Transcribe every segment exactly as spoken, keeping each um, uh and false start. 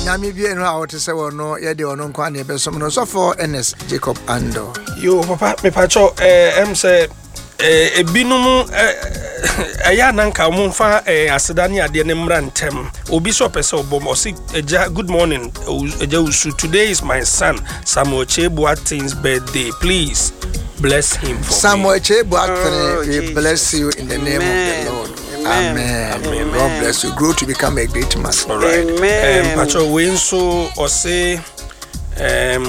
Nami bien how to say no, yeah, the ono kwa ne besom no so for N S Jacob Ando. Yo, papa, me pacho, eh, em say, eh, ebinum, eh, aya nanka mumfa, eh, asedani ade ne mrantem. Obi so pese obom osi, good morning, eja usu. Today is my son Samuel Chebuatin's birthday. Please bless him for Samuel me. Chebuatin, we bless you in the name Amen. Of the Lord. Amen. Amen. Amen. God bless you. Grow to become a great man. All right. Amen. Um, Pacho Winso or say, um,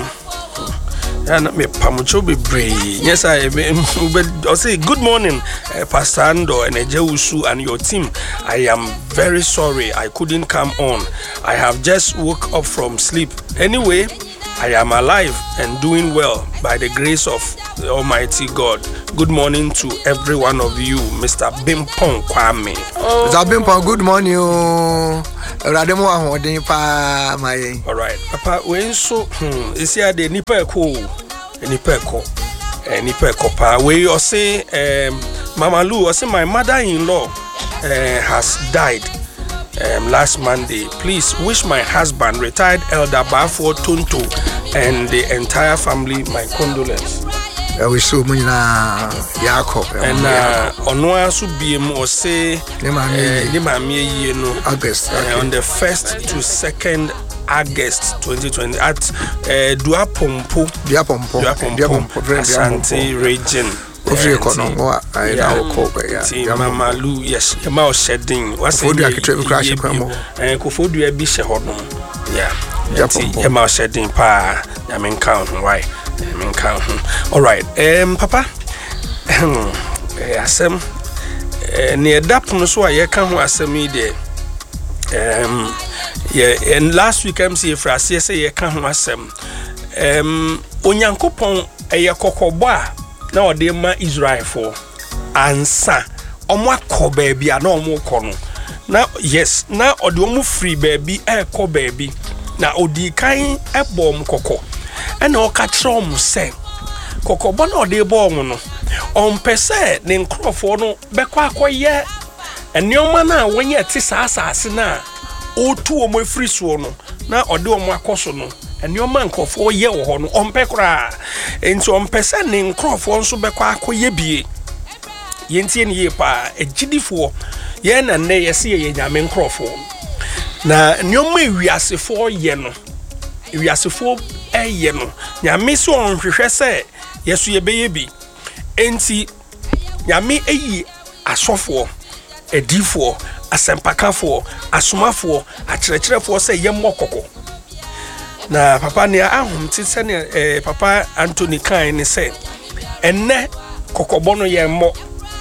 and me pamucho be brave. Yes, I or say good morning, uh, Pastor Ando and Ejeusu and your team. I am very sorry I couldn't come on. I have just woke up from sleep. Anyway, I am alive and doing well by the grace of the Almighty God. Good morning to every one of you, Mister Bimpong Kwame. Oh. Mister Bimpong, good morning. Rademo ahode pa my. All right, Papa. When so, hmm, is here the nipa ko, nipa ko, nipa ko pa. We you say, um, Mama Lou, I say my mother-in-law uh, has died. Um, last Monday. Please wish my husband, retired Elder Bafo Tonto, and the entire family my condolence. I wish so many na Jacob and Onwa Subiem or say Nimamie no August on the first to second August twenty twenty at Duapompo Duapompo Duapompo Asante region. Ofri kono I now call ya Mama Lu yes ya ma shedding was food ya kitwe crash kwamo eh ko food ya bi she hono yeah ya ma shedding pa ya men count why ya men count. All right, um papa eh asem eh ne dap no so ya ka ho asem yi de um yeah and last week am see frase say ya ka ho asem um onyankopon eh kokobo a na ode ma Israel for ansa omo akọ baabi a na omo kọ no na yes na ode omo free baabi e kọ baabi na odi kan ebom kokọ e na o ka kire omo se kokọbo na ode bo omo no ompese ne nkrofo no bekọ akoye enioma na wonye ti saasase na otu omo free so no na ode omo akoso no enioma nkrofo ye wo ho no ompe kra enti ompese ne nkrofo nso bekọ akoye bie yentie ne ye pa ejidifo ye na ne yesi ye nyame nkrofo na enioma ewiasefo ye no ewiasefo eye no nyame so onhwehwe se yeso ye beye bi enti nyame eyi asofo edifo asempakafo asomafo akyerɛkyerɛfo se ye mmokoko na papa ne ahom ti se ne eh, papa Anthony kan ne se enne kokobo no ye mmo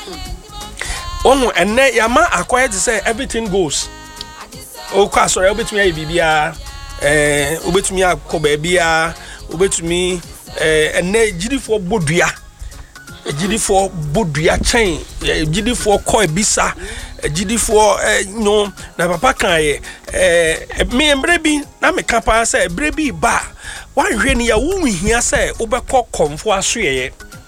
onu enne yama akoye ti say everything goes o kwa sorry obetumi ayi bibia eh obetumi akoba bia obetumi eh enne jidifo bodua jidifo bodua chen jidifo ko ebisa jidifo eh no na papa kan ye eh me embre bi na me ka pa say embre bi ba wan hwe ne ya wu hia say obekọ komfo asoye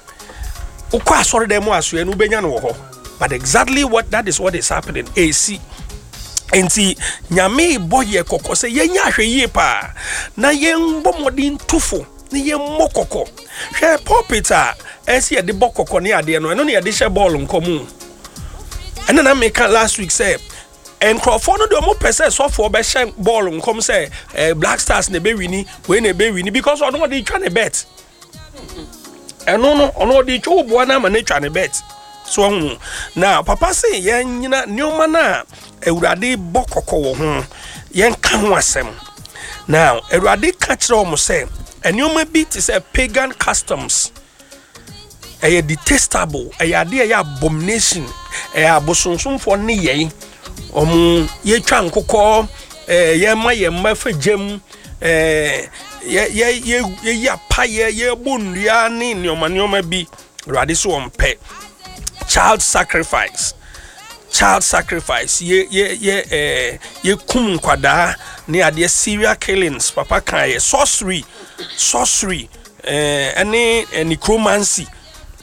ukọ asore dem asoye no benya no ho. But exactly what that is what is happening. A C enti nyame boye kokko se yenya hweye pa na yembo modin tufo na yemmo kokko hwe pulpit a esi ye de bokokko ne ade no eno ne ye de hye ball nkomu ena na make last week say en crofo no de mo pese so for be hye ball nkom say Black Stars ne be wini we ne be wini because ono de twa ne bet eno no ono de twa obo na ma ne twa ne bet. So now papa say yen nyina nyoma na ewurade bokoko wo ho yen ka ho asem now ewurade ka kire o mo say enyoma bi ti say pagan customs e detestable e ade e abomination e abosonsomfo ne yen omu ye twa nkokọ e ye ma ye ma fagem e ye ye ye ya pa ye ye bonua ne nyoma nyoma bi ewurade so ompe child sacrifice child sacrifice ye ye ye eh ye kum kwada ne ade serial killings papa kan ye sorcery sorcery eh any necromancy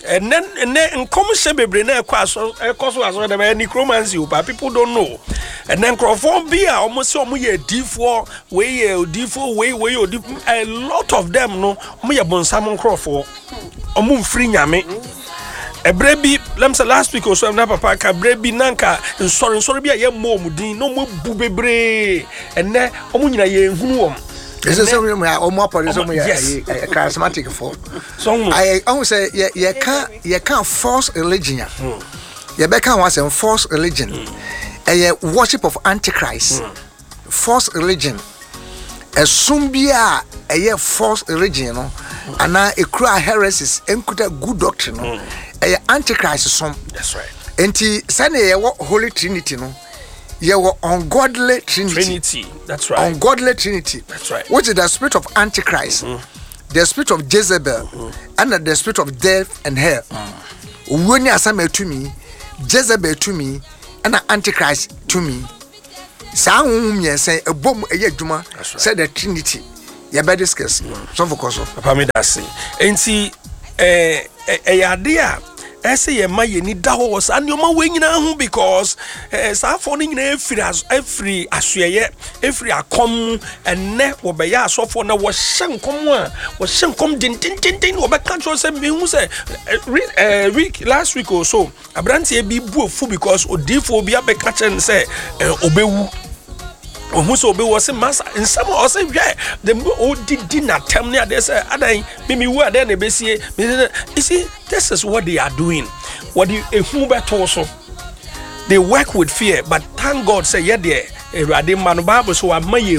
and then and then come shebebre na ekwaso ekoso aso dem necromancy but people don't know. And then Crawfobia almost so me D four way D four way way a lot of them no me a bonsam Crawford omu free nyame a brebi lem say last week or so na papa ka brebi nanka sorry sorry bia ye mom din no mo bubebre and then omu nyina ye hunu wom. This is something we are more police we are charismatic for. So I always say you can't you can't force religion. You can't was a force religion. A worship of Antichrist, mm. false religion, a sumbia, a false religion, no? mm. and now a cry heresies, and could a good doctrine, no? mm. a Antichrist song. That's right. And the Sunday, Holy Trinity, no? You were ungodly Trinity. Trinity, that's right. Ungodly Trinity, that's right. Which is the spirit of Antichrist, mm-hmm. the spirit of Jezebel, mm-hmm. and the spirit of death and hell. Mm. When you are some to me, Jezebel to me. And Antichrist to me. Some say a bomb a yeduma said the Trinity. You better discuss. So for course, Papa me that say. And see, eh, a idea. I say, my ni da was and your ma wing na because eh, sa phoning every as every asweye every akom and ne wo be ya so for na wo hyen kom a wo hyen kom din din din din wo be kan so say me hu say eh week last week or so abrantie bi bu ofu because odifo bi abeka chen say obewu ohu so obewu say master in some or say yeah dem o didi na tem ne ade say adan me me wu ade na besie you see this is what they are doing. What you ehu beto so they work with fear, but thank God say yeah there erade man Bible so amaye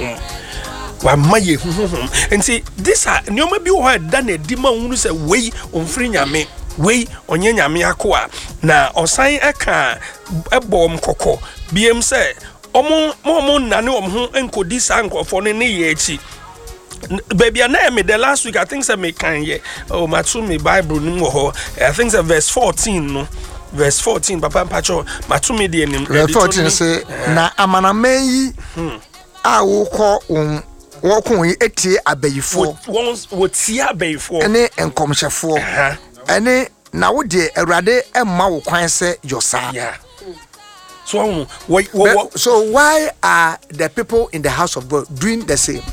hu wa maye hu and see this are nyoma bi wo da na di ma hunu say wey onfiri nyame wey onye nyame akoa na osan eka ebom kokko biem say omo mo nane om ho enkodi sa nkofo ne ne ye echi. Baby, I me the last week I think say me kan ye oh matumi Bible nim ho I think say verse fourteen no verse fourteen papa mpacho matumi de nim verse fourteen say na amanaman yi a wo ko um wo ko yi etie abayifo won wo tie abayifo ene enkomhyefo ene na wo de awurade emma wo kwan say yosa. Yeah. So, what, what, what? So why are the people in the house of God doing the same?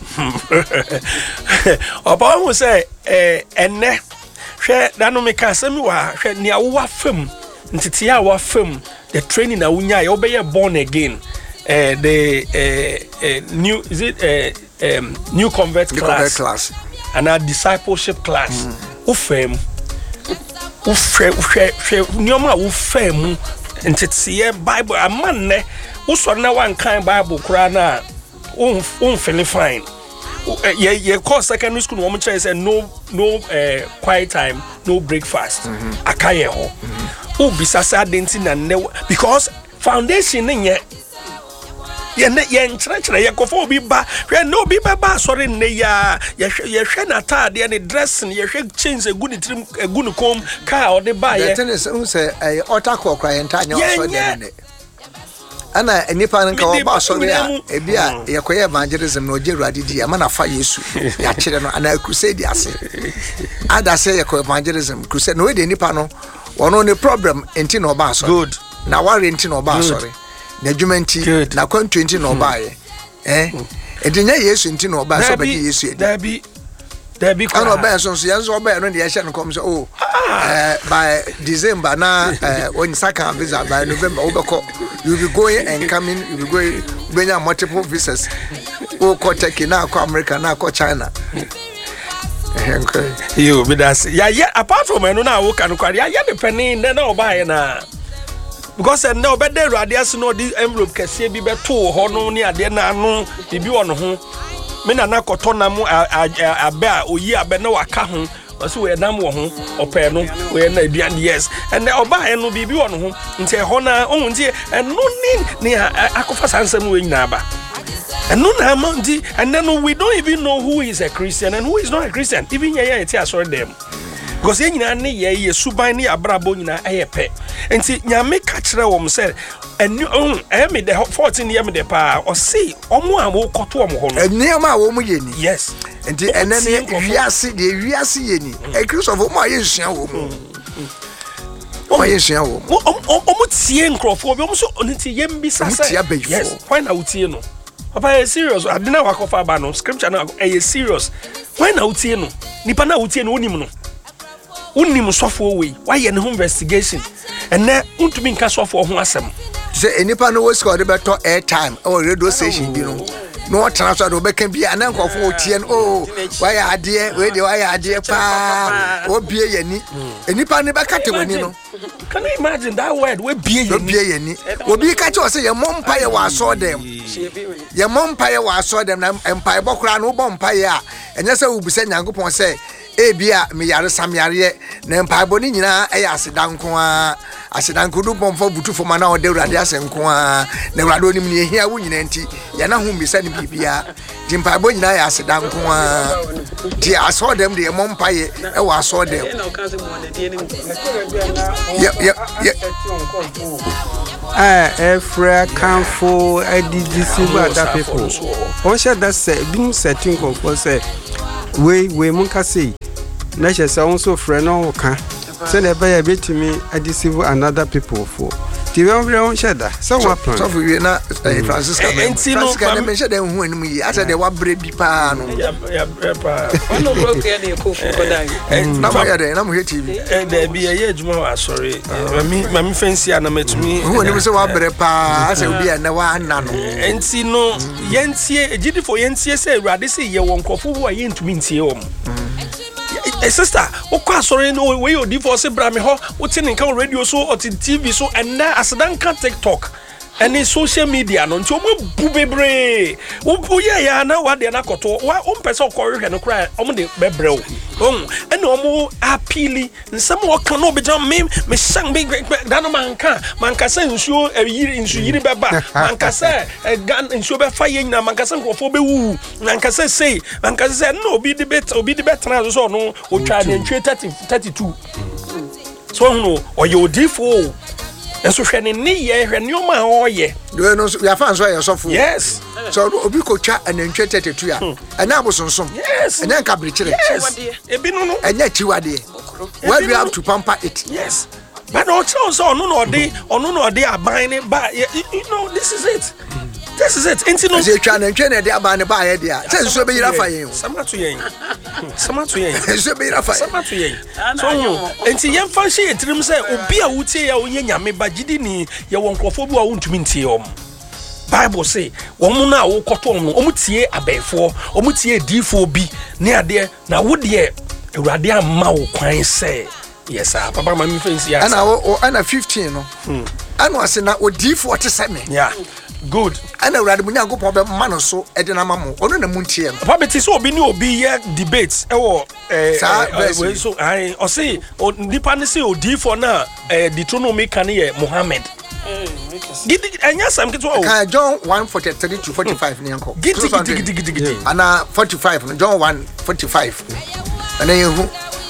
Oba who say eh enne hwe na no meka asemi wa hwe ne awo fam ntiti ya wa fam the training na wunya you be born again eh the eh, eh new is it eh um, new convert new class, convert class and a discipleship class u fam u hwe hwe hwe nyoma u fam ntiti Bible amanne wo so na wan kan Bible kura na un un feel fine ye ye call secondary school wo mche say no no uh, quiet time no breakfast mm-hmm. akaye ho mm-hmm. o bisasa denti na ne because foundation ne ye ye ne ye nkyerɛkyerɛ ye kofo obi ba hwe no obi ba ba sorry ne ya ye ye hwe na tade ne dressing ye hwe change a good trim a good comb car or the ba ye the thing is who say eh otakọ kra ye ntanya so de ne ana enipa nka wo ba sorry a e bia ye koye evangelism no je ruade di ama na fa Yesu ya kire no ana crusade ase ada say ye koye evangelism crusade no we de enipa no wono ne problem enti no ba sorry good na worry enti no ba sorry na jumenti na kwan twenty no bae eh edinya Yesu enti no ba so ba Yesu edi da bi da bi ko no ba so so yan so ba no de ye hye no come so oh eh by December na eh when second visa by November we go you be going and coming you be going benya multiple visas o ko Turkey na ko America na ko China you be that ya ya apart from no na wo kan kwari ya ya depending na o ba ye na because and now better radius no the envelope kese bi beto ho no ni ade na anu bibi wo no ho me na na koto na mu abe a oyi abe na waka ho so we nam wo ho ope no we na aduan yes and the oba he no bibi wo no ho nti ho na ohun nti eno ni ni akofa sansam we nyina ba eno na ma nti and then we don't even know who is a Christian and who is not a Christian even yeah yeah it is sorry them because ye nyina ne ye ye suban ne abrabo nyina eyepe enti nyame ka kire wo mse enu eh me the fourteen year me the pa o see omo a wo koto omo ho no enu ma wo mu ye ni yes enti enene wiase de wiase ye ni e Christ of omo aye nsua wo mu Why is you? Almost seeing Crawford, almost on it, Yem be yes, why not, you know? Papa is serious. I didn't work off our scripture now. A serious. Why not, you know? Nipana Uti and Unimuno. Unimu software way. Why in home investigation? And then, to be in castle for Huasam. Say, any panel was called about airtime or radio station, you know. No transfer to can be an uncle for T N O. Why are dear, where do I dear pa? Or be any? Any panel back at when you know. Can you imagine that word? We be any. Will be catch or say your mom pie was saw them. Your mom pie was saw them and pie bokran no bomb pie. And yes, I will be saying, Uncle Pon say, eh, be a me yard some yard yet. Then pie bonina, I asked down. I said, Uncle do bomb for Butu for Mana or De Radias and Qua. Never I don't even hear winning anti. Yana whom be sending people. Jim Pabon, I said, Uncle. I saw them, the mom pie. Oh, I saw them. Yep, yep, yep. Ah, Efra come for I did deceive other people. What shall that say? Being setting for say, we, we munka say. Nasha also friend or can. Send a buy a bit to me, I deceive another people for. The one shedder. So what? So we are not Francis and mention them when we after they were brave pan. I'm here T V. And there be a year tomorrow. Sorry, Mammy fancy and I met me. Who never saw a brave pass and be a no one. And see no Yensie, G D for Yensie say, Radisi, you won't call for who I ain't mean see home. Hey sister, okwa sorry no we you divorce bra me ho wotin nka radio so or T V so and na asadan kan TikTok and in social media no nti omo bu bebre wo ye ya na wa de na koto wa o mpese okọ hwe no kra omo de bebre o um and omo apili nsem wo kan no be jam me me sang big da no manka manka say nsuo yiri nsu yiri beba manka say gan nsuo be fa ye nyina manka say nkofo be wu manka say say manka say no obi de bet obi de bet na so no o twa de ntwe thirty thirty-two so no o ye odifo eso hwe ne ne ye hwe ne o ma o ye do no we are fans why so full yes so obi ko twa anantwe thirty-two ya and na bosonsom yes and na ka brichire yes ebi no no enya chiwade where we have to pamper it yes but no chance on no dey on no dey aban ne ba you know this is it this is it enti no say twa anantwe na dey aban ne ba ye dia say so be yira fa yen sama to yen sama to yen so be yira fa sama to yen so enti yen fa hye etrim say obi a wutie ya onye nyame ba gidi ni ye won krofo bi wa wontumi ntie om Bible say womu na wo koto no omu tie abefo omu tie difo bi ne ade na wo de Awurade amma wo kwan say yes ah papa ma mi fancy ya ana wo ana fifteen no ana ase na odifo te seme yeah good ana Awurade mu nyankopon be ma no so e de na mamo ono na mu ntie no papa beti so obi ni obi ye debate e wo eh we so ai o say nipa ne say odifo na Deuteronomy kan ye Muhammad gidi anya sam kitu o kan John one forty-three to forty-five ni anko gidi gidi gidi gidi ana forty-five no John one forty-five ana yehu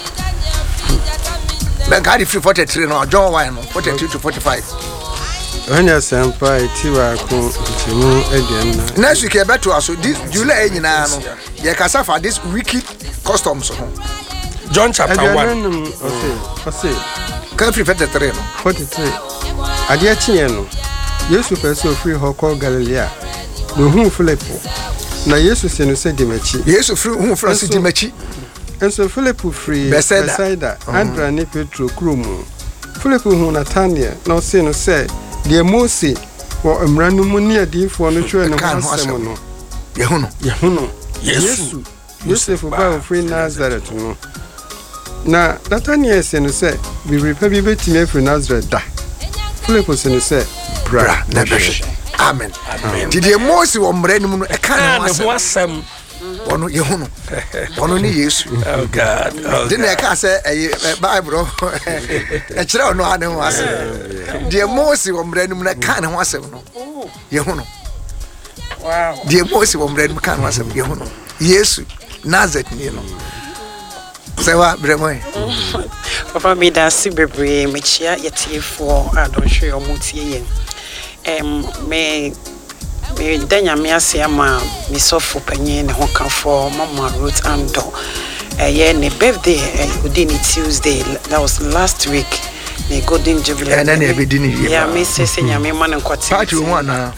ben ka di forty-three no John one no forty-three to forty-five Anya sampa itiwa ko timu edian na next week e beto aso this July nyina no ye kasa for this wicked customs ho John chapter one okay okay kan forty-three no forty-three adia chie no Yesu peso free hoko Galilea no hu Philip na Yesu se no se dimachi Yesu free hu France dimachi enso Philip free Bethsaida Andra ne Petro krumu Philip hu Nathaniel no se no se de Mose wo emranu mu ne adifo no twa no asem no yehu no yehu no Yesu Yosef ba free Nazareth no na Nathaniel se no se bi repa bi betime free Nazareth da Philip se no se bra na be amen did the Mose wo mranu mu no e kan ho asem ono yehu no ono ni Yesu oh God oh didn't I can say Bible e kire ono ane ho asem the Mose wo mranu mu na kan ho asem no yehu no wow the Mose wo mranu mu kan ho asem yehu no Yesu Nazareth ni no sewa bremoy papa me da si bebre me chia yetiefo adonhwe omutie yen em me me danya me ase ama me sofo panyin ne ho kafo mama root ando yeah, my birthday, uh, Tuesday. That was last week. The Golden Jubilee. And then every dinner. Yeah, me say, "Senya me man and kwati." Party woman now.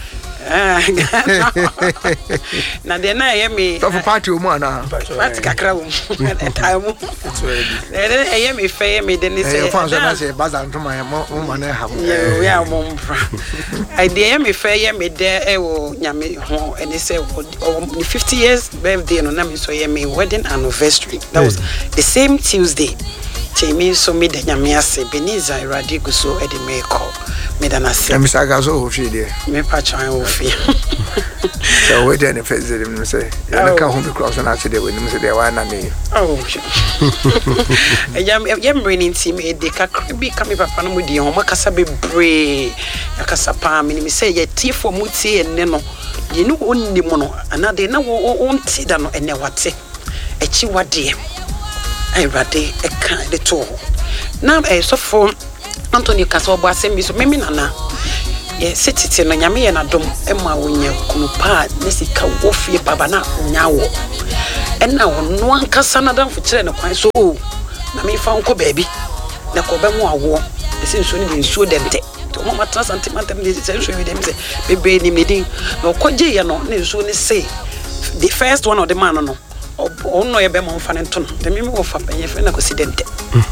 Na de na ye me so for party woman na party kakra wo time eh eh me fe me de ni say eh fa so na say baza ntoma mo mo na ha eh ya mo mbra I de me fe ye me de e wo nyame ho eni say the fifty years birthday no na me so ye me wedding anniversary. That was the same Tuesday. Chemi so me de nyame ase Beniza Iradigo so e de me call me da na se me saga so ofi de me pa chan ofi so we dey na first day me say ya ka ho be cross na ase de we me say de wa na me oh e jam yam bringing team e de ka bi ka me papa no mu di ho makasa be bre akasa pa me me say ye tie for mu tie enne no ye no onni mu no anade na wo onti da no enne wate echi wade ai rade e ka de to na e so for Anthony Kaso bo asem bi so memi nana ye setiti no nyame ye na dom e ma wonya kunu pa ne sika wo fie baba na nya wo e na wono ankasa na danfo kire ne kwan so na me fa nko baabi na ko be mu awo e se nso ne nsuo dente to mo matra santimeter me se nsuo wi dem se bebe ni medin na ko je ye no ne nsuo ne say the first one of the man no o no ye be mo fa ne nton de me me wo fa pe ye fe na ko sidente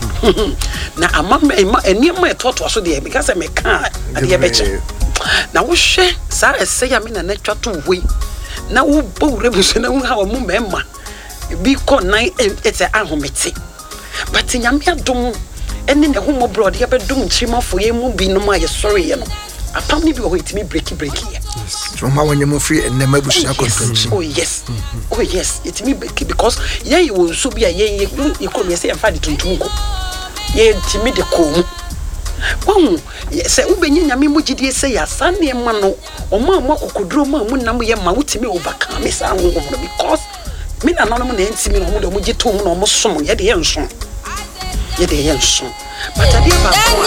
na ama eni ma etoto so de because me ka ade be che na wo hwe sa ese ya me na na twato we na wo bo rebuso na wo ha wo mu mema bi ko nine it's a ahomete but nyame adom eni ne ho mo blood ye be dum chima fo ye mu bi no ma ye sorry ye no apam ni bi o hitimi breaki breaki ye so ma wonye mo free en ma busia kontanchi oh yes oh yes it me breaki because ye ye wo so bi a ye ye ko me say fa de tuntum ko ye timi de ko mu won se ubenye nyame mu gidie se ya sane ma no o ma ma kokodro ma mu nam ye ma wutimi overcome me sa ho ho because me na no mo na ntimi no mo de mo gito mu no mo som ye de ye nso ye de ye nso but ade ba ko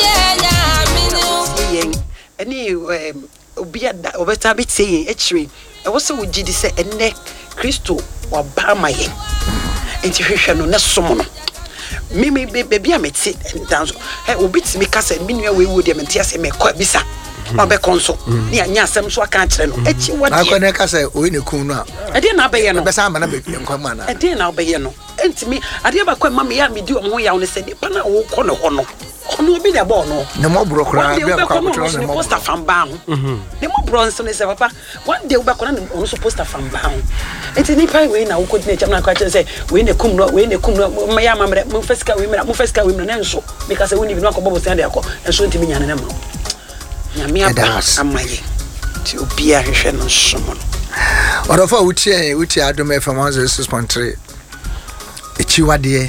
ye any obi ada obeta bi tie echiri e wo se wo gidi se enne Kristo wa ba ma ye enti hwehwe no na som no me me baby ameti dance eh obi timi kasa mi nua we wo de menti ase me kwa bisa ma be konso ni anya asem so aka kire no echi wadi na kwa ne kasa o ne kun no a ade na abaye no be sa ma na be nkwa ma na ade na abaye no entimi ade ba kwa ma me ya me di omo ya wo ne se ni pa na wo ko ne ho no ono bi de bo no ne mo bro kra bi akwa kotro ne mo poster fan ba ho ne mo bro nso ne se papa one day wo ba ko na ono so poster fan ba ho enti ni pai we na wo ko ne cham na kwa kire se we ne kum no we ne kum no ma ya ma mre mo fesika we mra mo fesika we mra na nso because we ni bi no akọ bobo se ande akọ enso ntimi nyane na ma nyame aba amaye ti obi a hwehwe no somo no ora fa utie utie adom F M one oh six point three echiwade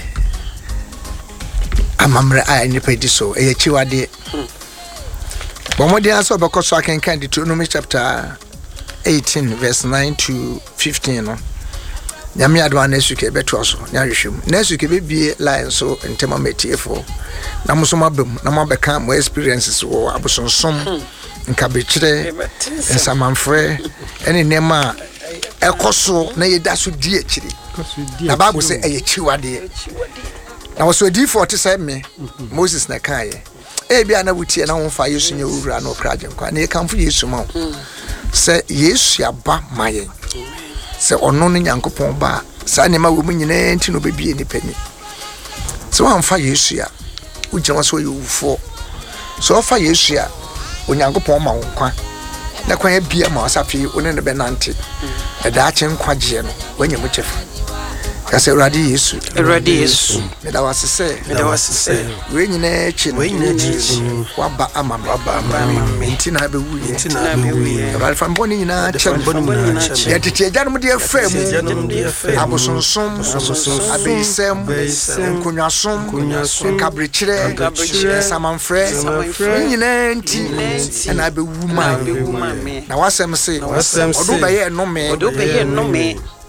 amamre a ni pedi so e echiwade bomodi aso bekoso akenkan Deuteronomy chapter eighteen verse nine to fifteen no nyame adwa na suke beto so nya hwehwem na suke bebie line so ntema metiefo na muso mabem na mabeka mo experiences wo abosonsom nka bekire ensamanfre ene nema ekoso na yeda so di ekiri na bible say eyechiwade na was odi forty-seven me Moses na kaye e bia na wutie na wonfa Yesu nya owura na okraje nkwa na yekamfo Yesu ma se Yesu aba mayen se ono ne Nyankopon ba sa ne ma wo munyina enti no bebie ni pani se wonfa Yesu ya ugye so yewufo so ofa Yesu ya Onyankopon ma wonkwa na kwan bia ma wasafi one ne benante e da ache nkwaje no wanya mu chefa kase Urade Yesu Urade Yesu me da wasese me da wasese we nyina echi we nyina echi waba amam waba amam enti na be wuye enti na be wuye Urade fa mboni nyina chem ya tete agya no mu de afem abosonsom abisem kunyasom kabrichire samanfre nyina enti na be wuma na wasem se odo be ye no me odo be ye no me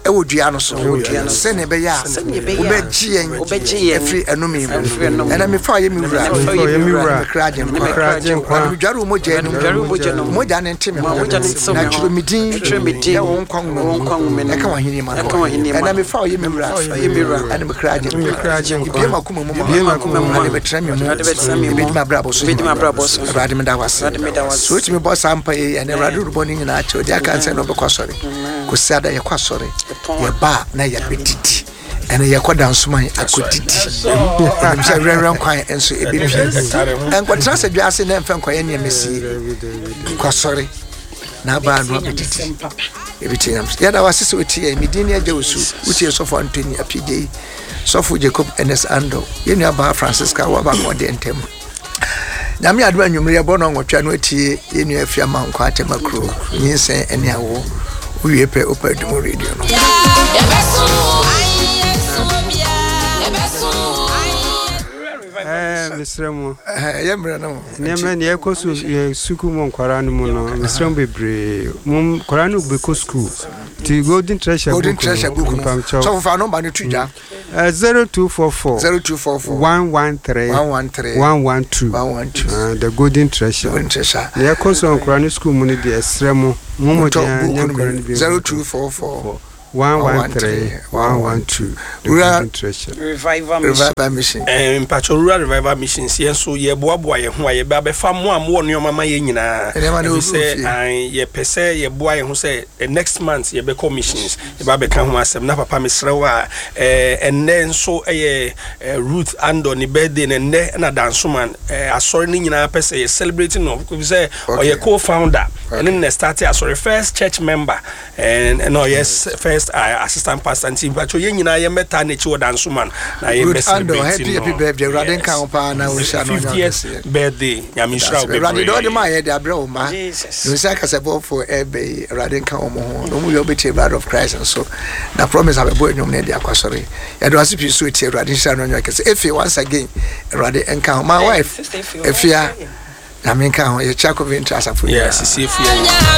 e wo dua no so se ne be ya obeji en obeji en free enumi ena me fa ye mi wura ye mi wura kraje kraje kwa dwaru mo je no mo ja ne ntime na chiro midin ya won kwan mo e ka wahini ma ena me fa ye mi wura ye mi wura ena me kraje kraje bi ma kuma mo bi ma kuma mo ade betra mi mo bi ma brabo so bi ma brabo so rade me da wase so ti me bo sampa ye ena rade rubo ni nyina acho dia kan se no be kwasori ko sada ye kwasori ye ba na ye betiti ene ye kwada nsoman akotiti em se renren kwan enso ebi fi en kwatra se dwase na mfa kwan ye mesi kwasori na ba no betiti ebiti yam ya da wase se oti ye midini aja osu uti so for Anthony apige so for Jacob Ns Ando ye nua ba Francisca wa ba ko de ntem nyame adwa nwumre bo no nwotwa no atie ye nua afia ma nkwa atemakro nyinsen ene awo uye pe opedumo radio no eh misremo eh yemre no nyame ne ekosu suku mo nkwara no mo no misremo bebre mo nkwara no be ko school ti golden treasure golden treasure book no so for number no tuja zero two four four zero two four four one one three one one three one one two one one two uh, the golden treasure golden treasure ne ekosu nkwara no school mo ne de esremo mo mo de zero two four four one one three one one two rural revival revival mission eh mpacho rural revival mission sie so ye boaboa ye ho ye ba be fa mo am wo ne mama ye nyina e say an ye pese ye boa ye ho say next month ye be commissions ye ba be kan ho asem na papa mesrewa eh enne nso eh Ruth Ando ni birthday ne ne na danso man eh asori ni nyina pese ye celebrating no because say or ye co-founder and then start asori first church member and no yes first Uh, assistant pastor and team but you nyina ye meta na chi wodanso man na ye be celebrating happy birthday Raden kan pa na wo sha no fiftieth birthday nyame shra be Raden do de ma ye de abre ma no say ka sebo for ebe Raden kan omo ho no mu yo be blood of Christ and so na promise have boy nyom na de akwasori ye do asipi so tie Raden sha no nyake say if once again Raden kan my wife if ya nyame kan ho ye chako vintra asafo yes if ya